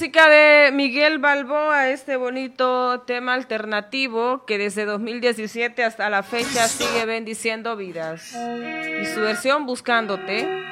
música de Miguel Balboa, este bonito tema alternativo que desde 2017 hasta la fecha sigue bendiciendo vidas. Y su versión Buscándote.